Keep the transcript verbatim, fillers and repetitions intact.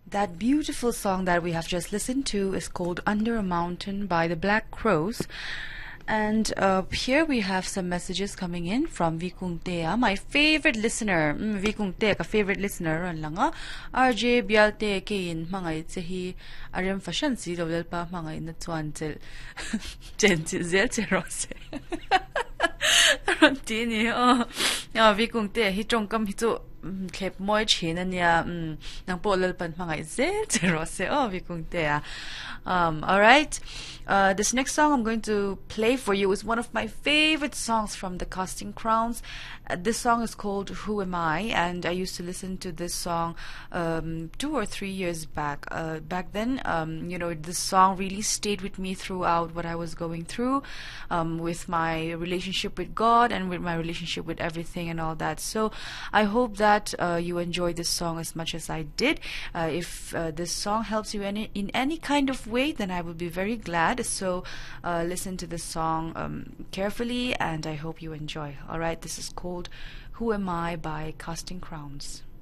That beautiful song that we have just listened to is called Under a Mountain by the Black Crows. And uh, here we have some messages coming in from Vikung Tea, my favorite listener. Mm, Vikung Tea, ka favorite listener. Ran lang R J Bialte kain mga itsehi arem fashion si dawdal pa mga inatuan tel gentil zel terose. Aron tini oh ya Vikung Tea hi trong kam hito klep moi china niya nang polal pan mga zel terose oh Vikung Tea. Um, all right. Uh, this next song I'm going to play for you is one of my favorite songs from the Casting Crowns. Uh, this song is called Who Am I? And I used to listen to this song um, two or three years back. Uh, back then, um, you know, this song really stayed with me throughout what I was going through um, with my relationship with God and with my relationship with everything and all that. So I hope that uh, you enjoy this song as much as I did. Uh, if uh, this song helps you any, in any kind of way, then I will be very glad. So uh, listen to this song um, carefully, and I hope you enjoy. All right, this is called Who Am I by Casting Crowns.